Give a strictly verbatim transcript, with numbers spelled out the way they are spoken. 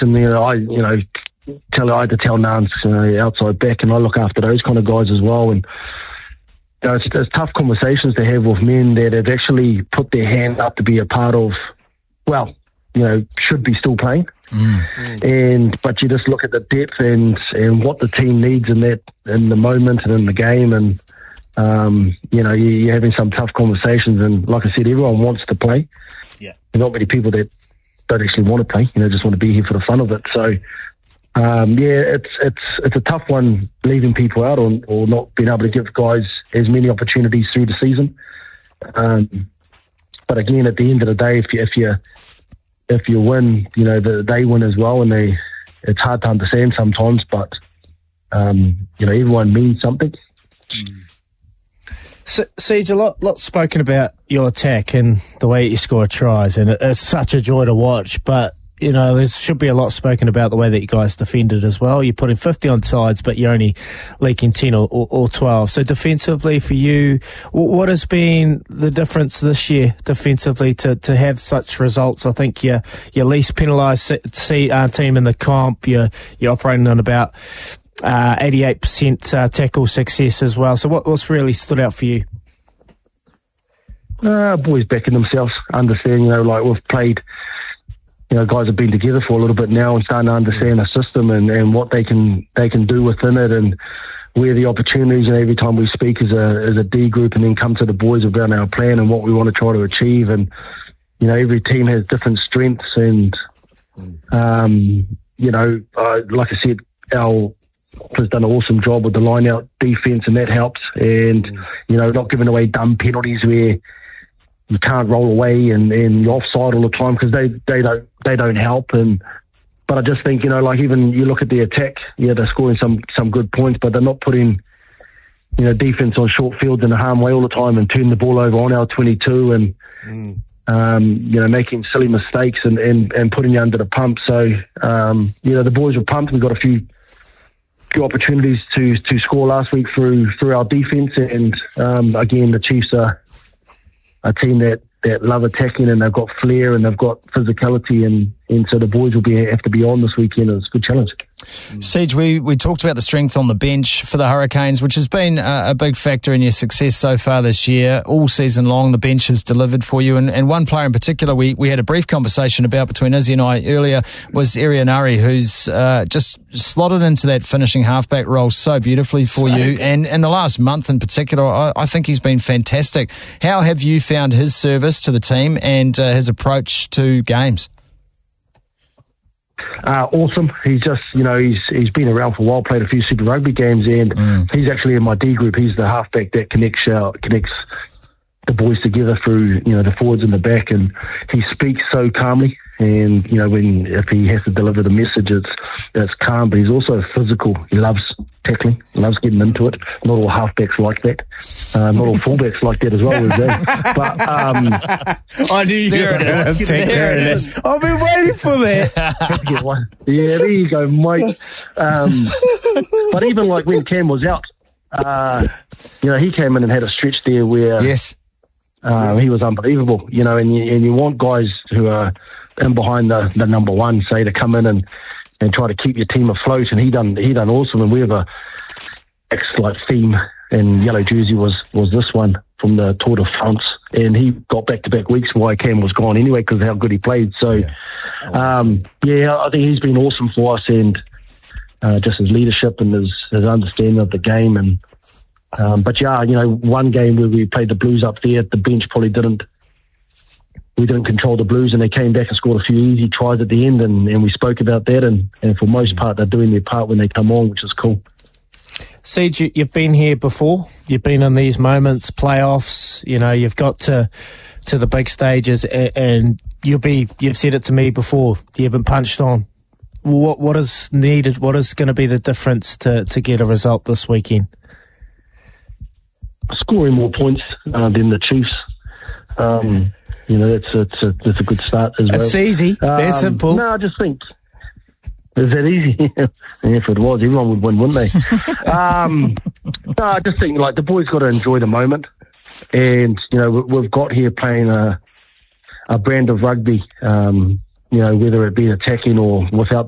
and you know, I you know, tell I had to tell Nance, you know, outside back, and I look after those kind of guys as well. And you know, it's, it's tough conversations to have with men that have actually put their hand up to be a part of, well, you know, should be still playing. Mm. And but you just look at the depth and and what the team needs in that in the moment and in the game, and um, you know, you, you're having some tough conversations. And like I said, everyone wants to play. Yeah, there's not many people that don't actually want to play. You know, just want to be here for the fun of it. So um, yeah, it's it's it's a tough one leaving people out or or not being able to give guys as many opportunities through the season. Um, but again, at the end of the day, if you if you if you win, you know, the, they win as well, and they, it's hard to understand sometimes, but, um, you know, everyone means something. So, Siege, a lot, lot spoken about your attack and the way you score tries, and it, it's such a joy to watch, but, you know, there should be a lot spoken about the way that you guys defended as well. You're putting fifty on sides, but you're only leaking ten or, or, or twelve. So defensively for you, what has been the difference this year defensively to, to have such results? I think you're your least penalised uh, team in the comp. You're, you're operating on about uh, eighty-eight percent uh, tackle success as well. So what, what's really stood out for you? Uh, boys backing themselves, understanding, you know, like we've played... You know, guys have been together for a little bit now and starting to understand the system and, and what they can they can do within it and where the opportunities. And every time we speak as a as a D group and then come to the boys about our plan and what we want to try to achieve. And you know, every team has different strengths and um, you know, uh, like I said, our has done an awesome job with the line out defence, and that helps. And you know, not giving away dumb penalties where you can't roll away and, and you're offside all the time, because they, they don't they don't help. And but I just think, you know, like even you look at the attack, yeah, they're scoring some some good points, but they're not putting, you know, defence on short fields in a harm way all the time and turning the ball over on our twenty-two and mm. um, you know, making silly mistakes and, and, and putting you under the pump. So um, you know, the boys were pumped. We got a few few opportunities to to score last week through through our defence, and um, again, the Chiefs are a team that, that love attacking, and they've got flair and they've got physicality, and, and so the boys will be have to be on this weekend. It's a good challenge. Siege, we, we talked about the strength on the bench for the Hurricanes, which has been a, a big factor in your success so far this year. All season long, the bench has delivered for you. And, and one player in particular we, we had a brief conversation about between Izzy and I earlier was Irianari, who's uh, just slotted into that finishing halfback role so beautifully for so you. Good. And in the last month in particular, I, I think he's been fantastic. How have you found his service to the team and uh, his approach to games? Uh, awesome. He's just, you know, he's he's been around for a while, played a few Super Rugby games, and mm. he's actually in my D group. He's the halfback that connects uh, connects the boys together through, you know, the forwards and the back, and he speaks so calmly. And you know, when if he has to deliver the message, it's it's calm, but he's also physical. He loves tackling, loves getting into it. Not all halfbacks like that. Uh, not all fullbacks like that as well. As they. But um, I knew you there were it is. there, there it is. I've been waiting for that. Yeah, there you go, Mike. Um, but even like when Cam was out, uh, you know, he came in and had a stretch there where yes, uh, he was unbelievable. You know, and you, and you want guys who are in behind the, the number one, say, to come in and, and try to keep your team afloat. And he done he done awesome. And we have a like theme in yellow jersey was was this one from the Tour de France, and he got back to back weeks while Cam was gone anyway because of how good he played. So yeah, um, yeah, I think he's been awesome for us, and uh, just his leadership and his, his understanding of the game. And um, but yeah, you know, one game where we played the Blues up there, the bench probably didn't. We didn't control the Blues, and they came back and scored a few easy tries at the end, and, and we spoke about that, and, and for most part, they're doing their part when they come on, which is cool. Siege, you, you've been here before. You've been in these moments, playoffs. You know, you've got to to the big stages, and, and you'll be. You've said it to me before. You haven't punched on. What what is needed? What is going to be the difference to, to get a result this weekend? Scoring more points uh, than the Chiefs. Um, You know, that's it's a that's a good start as well. It's easy. Um, They're simple. No, I just think is that easy? And if it was, everyone would win, wouldn't they? um, no, I just think like the boys got to enjoy the moment, and you know we've got here playing a a brand of rugby. Um, you know, whether it be attacking or without